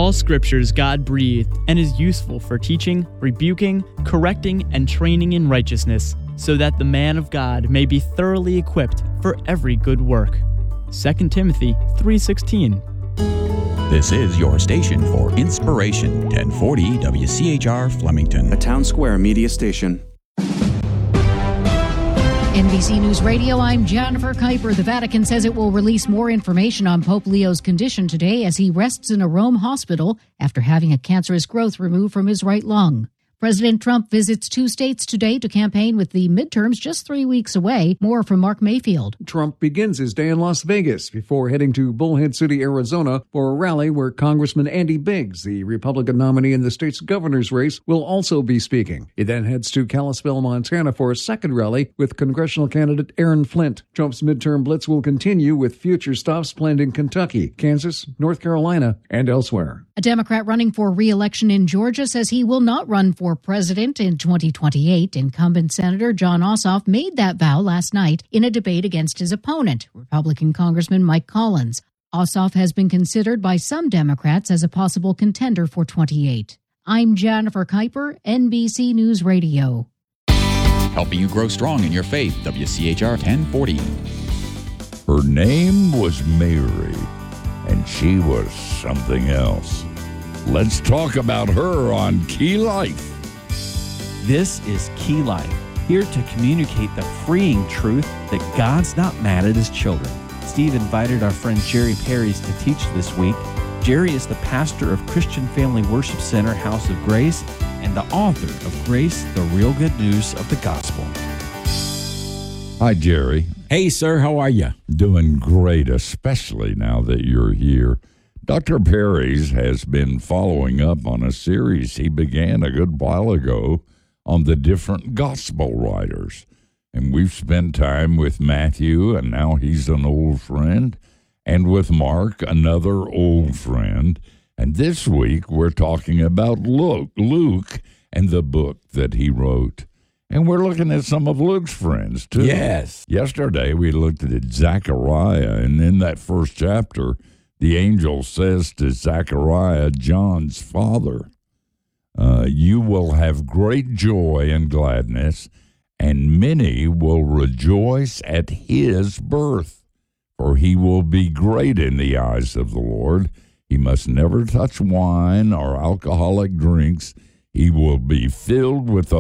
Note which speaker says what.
Speaker 1: All Scripture is God-breathed and is useful for teaching, rebuking, correcting, and training in righteousness, so that the man of God may be thoroughly equipped for every good work. 2 Timothy 3:16.
Speaker 2: This is your station for inspiration, 1040 WCHR Flemington,
Speaker 3: a Town Square media station.
Speaker 4: NBC News Radio, I'm Jennifer Kuiper. The Vatican says it will release more information on Pope Leo's condition today as he rests in a Rome hospital after having a cancerous growth removed from his right lung. President Trump visits 2 states today to campaign with the midterms just 3 weeks away. More from Mark Mayfield.
Speaker 5: Trump begins his day in Las Vegas before heading to Bullhead City, Arizona for a rally where Congressman Andy Biggs, the Republican nominee in the state's governor's race, will also be speaking. He then heads to Kalispell, Montana for a second rally with congressional candidate Aaron Flint. Trump's midterm blitz will continue with future stops planned in Kentucky, Kansas, North Carolina, and elsewhere.
Speaker 4: A Democrat running for re-election in Georgia says he will not run for president in 2028. Incumbent Senator Jon Ossoff made that vow last night in a debate against his opponent, Republican Congressman Mike Collins. Ossoff has been considered by some Democrats as a possible contender for 28. I'm Jennifer Kuiper, NBC News Radio.
Speaker 2: helping you grow strong in your faith, WCHR 1040.
Speaker 6: Her name was Mary, and she was something else. Let's talk about her on Key Life.
Speaker 7: This is Key Life, here to communicate the freeing truth that God's not mad at his children. Steve invited our friend Jerry Perrys to teach this week. Jerry is the pastor of Christian Family Worship Center House of Grace and the author of Grace, the Real Good News of the Gospel.
Speaker 6: Hi, Jerry.
Speaker 8: Hey, sir, how are you?
Speaker 6: Doing great, especially now that you're here. Dr. Perrys has been following up on a series he began a good while ago on the different gospel writers. And we've spent time with Matthew, and now he's an old friend, and with Mark, another old friend. And this week we're talking about Luke and the book that he wrote. And we're looking at some of Luke's friends, too.
Speaker 8: Yes.
Speaker 6: Yesterday we looked at Zechariah, and in that first chapter, the angel says to Zechariah, John's father, you will have great joy and gladness, and many will rejoice at his birth. For he will be great in the eyes of the Lord. He must never touch wine or alcoholic drinks. He will be filled with the